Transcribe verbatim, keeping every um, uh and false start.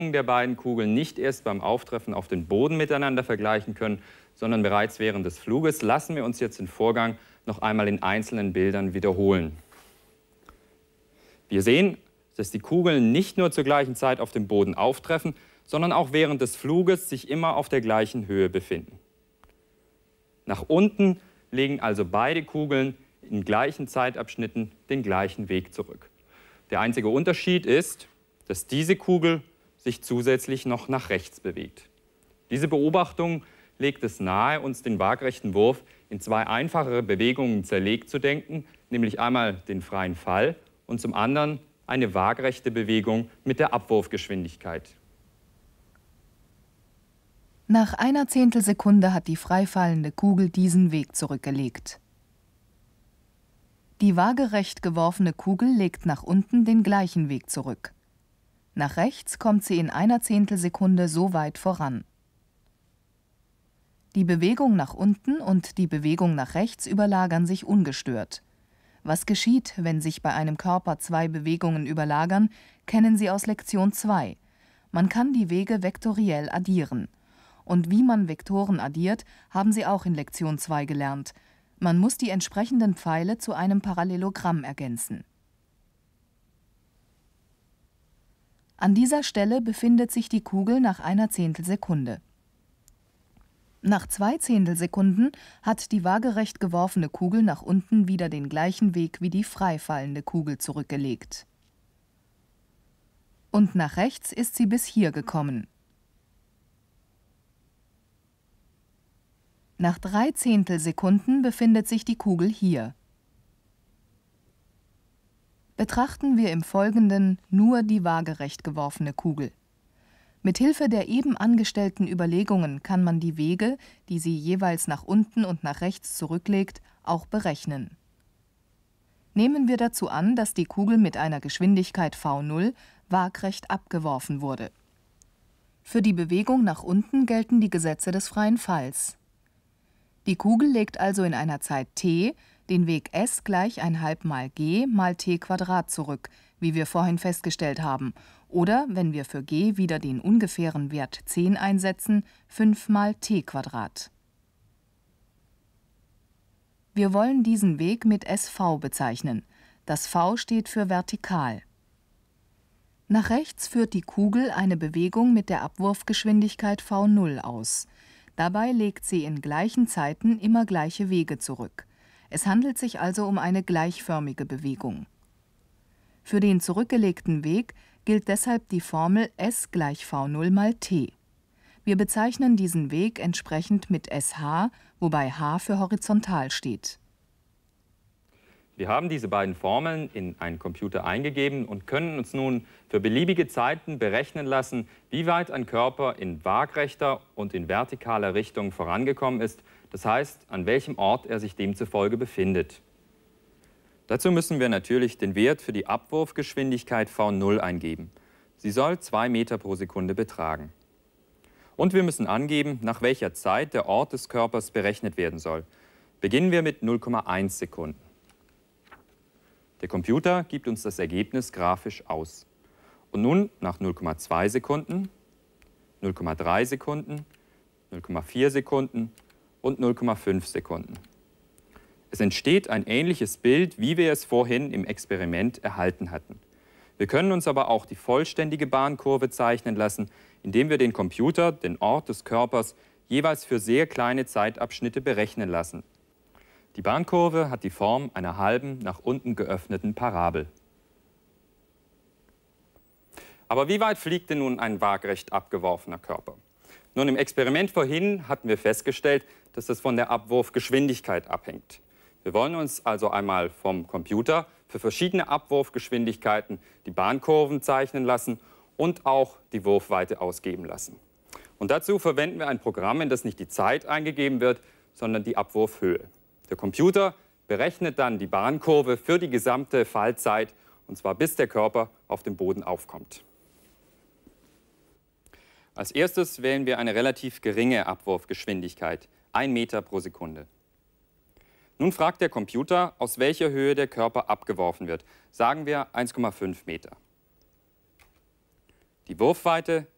der beiden Kugeln nicht erst beim Auftreffen auf den Boden miteinander vergleichen können, sondern bereits während des Fluges, lassen wir uns jetzt den Vorgang noch einmal in einzelnen Bildern wiederholen. Wir sehen, dass die Kugeln nicht nur zur gleichen Zeit auf dem Boden auftreffen, sondern auch während des Fluges sich immer auf der gleichen Höhe befinden. Nach unten legen also beide Kugeln in gleichen Zeitabschnitten den gleichen Weg zurück. Der einzige Unterschied ist, dass diese Kugel sich zusätzlich noch nach rechts bewegt. Diese Beobachtung legt es nahe, uns den waagerechten Wurf in zwei einfachere Bewegungen zerlegt zu denken, nämlich einmal den freien Fall und zum anderen eine waagerechte Bewegung mit der Abwurfgeschwindigkeit. Nach einer Zehntelsekunde hat die freifallende Kugel diesen Weg zurückgelegt. Die waagerecht geworfene Kugel legt nach unten den gleichen Weg zurück. Nach rechts kommt sie in einer Zehntelsekunde so weit voran. Die Bewegung nach unten und die Bewegung nach rechts überlagern sich ungestört. Was geschieht, wenn sich bei einem Körper zwei Bewegungen überlagern, kennen Sie aus Lektion zwei. Man kann die Wege vektoriell addieren. Und wie man Vektoren addiert, haben Sie auch in Lektion zwei gelernt. Man muss die entsprechenden Pfeile zu einem Parallelogramm ergänzen. An dieser Stelle befindet sich die Kugel nach einer Zehntelsekunde. Nach zwei Zehntelsekunden hat die waagerecht geworfene Kugel nach unten wieder den gleichen Weg wie die frei fallende Kugel zurückgelegt. Und nach rechts ist sie bis hier gekommen. Nach drei Zehntelsekunden befindet sich die Kugel hier. Betrachten wir im Folgenden nur die waagerecht geworfene Kugel. Mit Hilfe der eben angestellten Überlegungen kann man die Wege, die sie jeweils nach unten und nach rechts zurücklegt, auch berechnen. Nehmen wir dazu an, dass die Kugel mit einer Geschwindigkeit v null waagrecht abgeworfen wurde. Für die Bewegung nach unten gelten die Gesetze des freien Falls. Die Kugel legt also in einer Zeit t den Weg s gleich ein halb mal g mal t Quadrat zurück, wie wir vorhin festgestellt haben, oder, wenn wir für g wieder den ungefähren Wert zehn einsetzen, fünf mal t Quadrat. Wir wollen diesen Weg mit S V bezeichnen. Das V steht für vertikal. Nach rechts führt die Kugel eine Bewegung mit der Abwurfgeschwindigkeit v null aus. Dabei legt sie in gleichen Zeiten immer gleiche Wege zurück. Es handelt sich also um eine gleichförmige Bewegung. Für den zurückgelegten Weg gilt deshalb die Formel S gleich v null mal t. Wir bezeichnen diesen Weg entsprechend mit S H, wobei H für horizontal steht. Wir haben diese beiden Formeln in einen Computer eingegeben und können uns nun für beliebige Zeiten berechnen lassen, wie weit ein Körper in waagrechter und in vertikaler Richtung vorangekommen ist, das heißt, an welchem Ort er sich demzufolge befindet. Dazu müssen wir natürlich den Wert für die Abwurfgeschwindigkeit v null eingeben. Sie soll zwei Meter pro Sekunde betragen. Und wir müssen angeben, nach welcher Zeit der Ort des Körpers berechnet werden soll. Beginnen wir mit null Komma eins Sekunden. Der Computer gibt uns das Ergebnis grafisch aus. Und nun nach null Komma zwei Sekunden, null Komma drei Sekunden, null Komma vier Sekunden und null Komma fünf Sekunden. Es entsteht ein ähnliches Bild, wie wir es vorhin im Experiment erhalten hatten. Wir können uns aber auch die vollständige Bahnkurve zeichnen lassen, indem wir den Computer den Ort des Körpers jeweils für sehr kleine Zeitabschnitte berechnen lassen. Die Bahnkurve hat die Form einer halben, nach unten geöffneten Parabel. Aber wie weit fliegt denn nun ein waagrecht abgeworfener Körper? Nun, im Experiment vorhin hatten wir festgestellt, dass das von der Abwurfgeschwindigkeit abhängt. Wir wollen uns also einmal vom Computer für verschiedene Abwurfgeschwindigkeiten die Bahnkurven zeichnen lassen und auch die Wurfweite ausgeben lassen. Und dazu verwenden wir ein Programm, in das nicht die Zeit eingegeben wird, sondern die Abwurfhöhe. Der Computer berechnet dann die Bahnkurve für die gesamte Fallzeit, und zwar bis der Körper auf dem Boden aufkommt. Als erstes wählen wir eine relativ geringe Abwurfgeschwindigkeit, ein Meter pro Sekunde. Nun fragt der Computer, aus welcher Höhe der Körper abgeworfen wird. Sagen wir eins Komma fünf Meter. Die Wurfweite